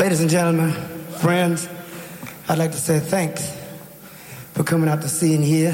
Ladies and gentlemen, friends, I'd like to say thanks for coming out to see and hear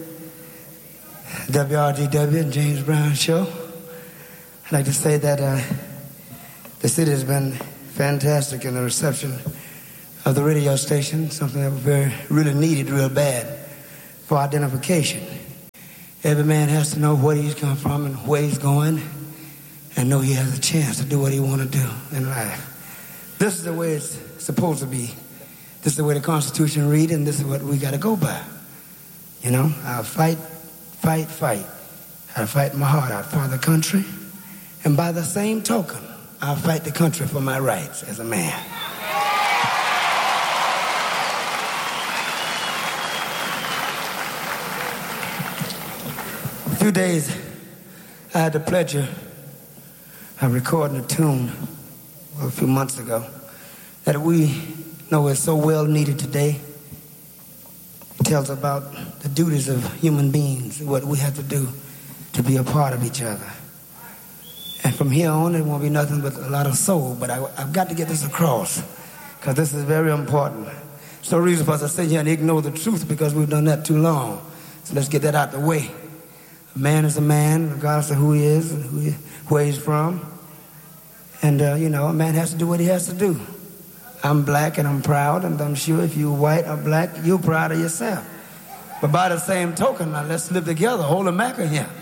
WRGW and James Brown Show. I'd like to say that the city has been fantastic in the reception of the radio station, something that we really needed real bad for identification. Every man has to know where he's come from and where he's going and know he has a chance to do what he want to do in life. This is the way it's supposed to be. This is the way the Constitution reads, and this is what we got to go by. You know, I'll fight. I'll fight my heart out for the country. And by the same token, I'll fight the country for my rights as a man. A few days, I had the pleasure of recording a tune a few months ago that we know is so well needed today. It tells about the duties of human beings, what we have to do to be a part of each other. And from here on, it won't be nothing but a lot of soul, but I've got to get this across, because this is very important. There's no reason for us to sit here and ignore the truth, because we've done that too long. So let's get that out the way. A man is a man, regardless of who he is, and where he's from. And, you know, a man has to do what he has to do. I'm black and I'm proud, and I'm sure if you're white or black, you're proud of yourself. But by the same token, now let's live together, hold a Mac in here.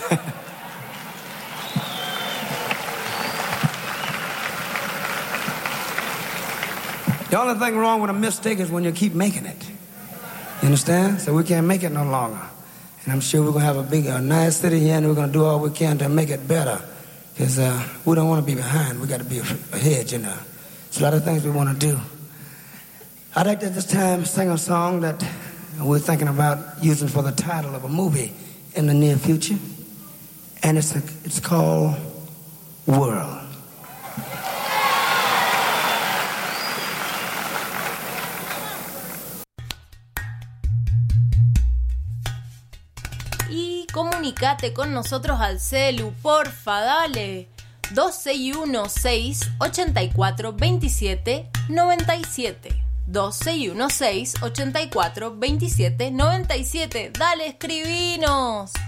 The only thing wrong with a mistake is when you keep making it. You understand? So we can't make it no longer. And I'm sure we're going to have a nice city here, and we're going to do all we can to make it better. Because we don't want to be behind. We got to be ahead, you know. There's a lot of things we want to do. I'd like to at this time sing a song that we're thinking about using for the title of a movie in the near future. And it's called World. Y comunicate con nosotros al celu, porfa, dale. 2616-8427-97. 2616-8427-97. Dale, escribinos.